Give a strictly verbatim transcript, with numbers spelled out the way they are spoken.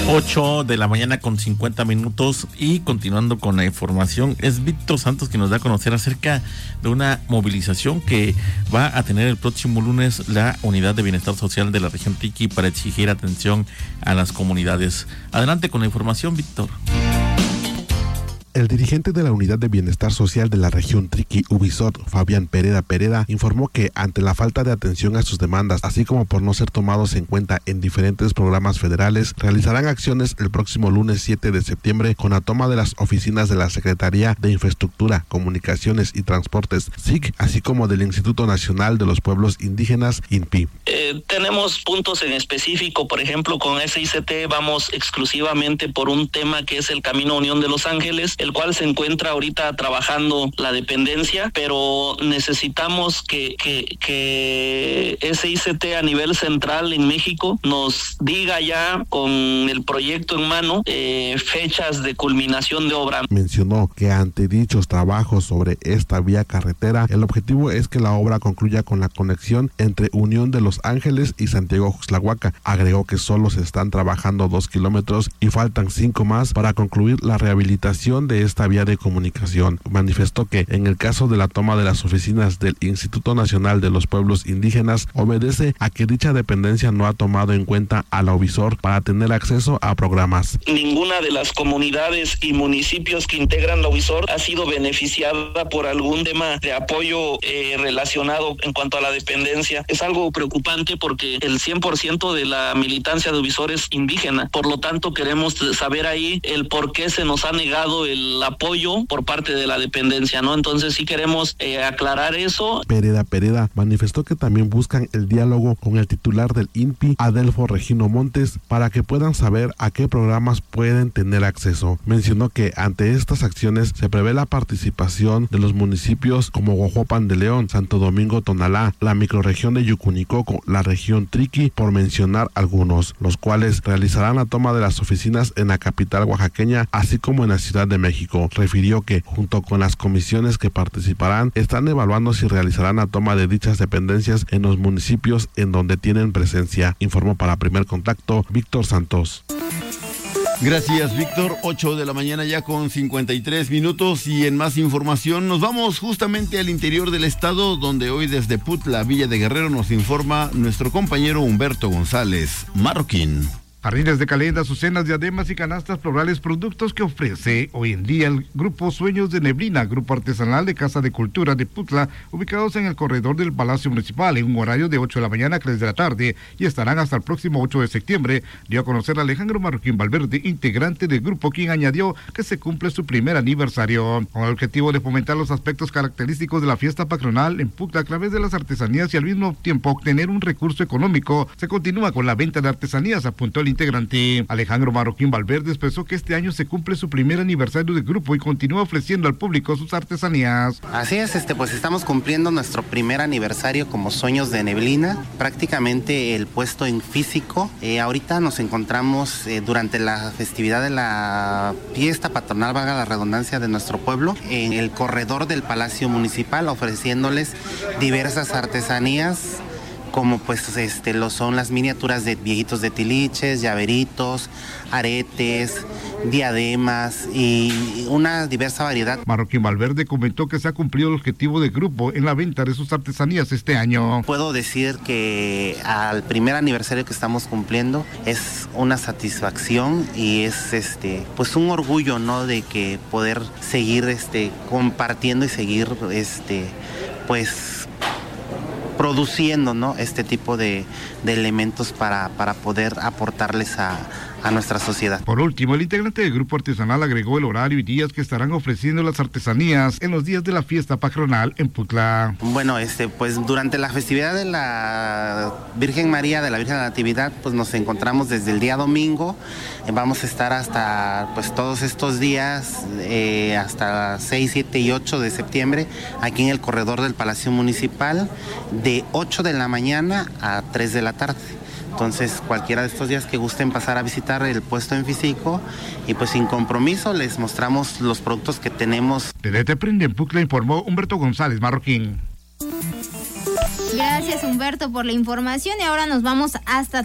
ocho de la mañana con cincuenta minutos y continuando con la información, es Víctor Santos quien nos da a conocer acerca de una movilización que va a tener el próximo lunes la Unidad de Bienestar Social de la región Triqui para exigir atención a las comunidades. Adelante con la información, Víctor. El dirigente de la Unidad de Bienestar Social de la región Triqui, Ubisot, Fabián Pereda Pereda, informó que ante la falta de atención a sus demandas, así como por no ser tomados en cuenta en diferentes programas federales, realizarán acciones el próximo lunes siete de septiembre con la toma de las oficinas de la Secretaría de Infraestructura, Comunicaciones y Transportes, S I C, así como del Instituto Nacional de los Pueblos Indígenas, I N P I. Eh, tenemos puntos en específico, por ejemplo, con S I C T vamos exclusivamente por un tema que es el Camino Unión de Los Ángeles, el cual se encuentra ahorita trabajando la dependencia, pero necesitamos que, que, que S I C T a nivel central en México nos diga ya con el proyecto en mano eh, fechas de culminación de obra. Mencionó que ante dichos trabajos sobre esta vía carretera, el objetivo es que la obra concluya con la conexión entre Unión de Los Ángeles y Santiago Xuxtlahuaca. Agregó que solo se están trabajando dos kilómetros y faltan cinco más para concluir la rehabilitación de esta vía de comunicación. Manifestó que en el caso de la toma de las oficinas del Instituto Nacional de los Pueblos Indígenas, obedece a que dicha dependencia no ha tomado en cuenta a la Uvisor para tener acceso a programas. Ninguna de las comunidades y municipios que integran la Uvisor ha sido beneficiada por algún tema de apoyo eh, relacionado en cuanto a la dependencia. Es algo preocupante porque el cien por ciento de la militancia de Uvisor es indígena. Por lo tanto, queremos saber ahí el por qué se nos ha negado el apoyo por parte de la dependencia, ¿no? Entonces sí queremos eh, aclarar eso. Pereda Pereda manifestó que también buscan el diálogo con el titular del I N P I, Adelfo Regino Montes, para que puedan saber a qué programas pueden tener acceso. Mencionó que ante estas acciones se prevé la participación de los municipios como Guajuapan de León, Santo Domingo Tonalá, la microrregión de Yucunicoco, la región Triqui, por mencionar algunos, los cuales realizarán la toma de las oficinas en la capital oaxaqueña, así como en la Ciudad de México. Refirió que, junto con las comisiones que participarán, están evaluando si realizarán la toma de dichas dependencias en los municipios en donde tienen presencia. Informó para Primer Contacto, Víctor Santos. Gracias, Víctor. ocho de la mañana ya con cincuenta y tres minutos, y en más información nos vamos justamente al interior del estado, donde hoy desde Putla, Villa de Guerrero, nos informa nuestro compañero Humberto González Marroquín. Jardines de calenda, azucenas, diademas y canastas florales, productos que ofrece hoy en día el Grupo Sueños de Neblina, grupo artesanal de Casa de Cultura de Putla, ubicados en el corredor del Palacio Municipal, en un horario de ocho de la mañana a tres de la tarde, y estarán hasta el próximo ocho de septiembre, dio a conocer a Alejandro Marroquín Valverde, integrante del grupo, quien añadió que se cumple su primer aniversario, con el objetivo de fomentar los aspectos característicos de la fiesta patronal en Putla a través de las artesanías y al mismo tiempo obtener un recurso económico. Se continúa con la venta de artesanías, apuntó el integrante. Alejandro Marroquín Valverde expresó que este año se cumple su primer aniversario del grupo y continúa ofreciendo al público sus artesanías. Así es, este, pues estamos cumpliendo nuestro primer aniversario como Sueños de Neblina, prácticamente el puesto en físico. Eh, ahorita nos encontramos eh, durante la festividad de la fiesta patronal, valga la redundancia, de nuestro pueblo, en el corredor del Palacio Municipal, ofreciéndoles diversas artesanías, como pues este lo son las miniaturas de viejitos de tiliches, llaveritos, aretes, diademas y una diversa variedad. Marroquín Valverde comentó que se ha cumplido el objetivo del grupo en la venta de sus artesanías este año. Puedo decir que al primer aniversario que estamos cumpliendo es una satisfacción y es este pues un orgullo, ¿no?, de que poder seguir este compartiendo y seguir este pues produciendo, ¿no?, este tipo de, de elementos para, para poder aportarles a, a nuestra sociedad. Por último, el integrante del grupo artesanal agregó el horario y días que estarán ofreciendo las artesanías en los días de la fiesta patronal en Putla. Bueno, este, pues durante la festividad de la Virgen María, de la Virgen de la Natividad, pues nos encontramos desde el día domingo, eh, vamos a estar hasta pues todos estos días, eh, hasta seis, siete y ocho de septiembre, aquí en el corredor del Palacio Municipal, de ocho de la mañana a tres de la tarde. Entonces, cualquiera de estos días que gusten pasar a visitar el puesto en físico, y pues sin compromiso les mostramos los productos que tenemos. Desde Teprende en Putla informó Humberto González Marroquín. Gracias, Humberto, por la información, y ahora nos vamos hasta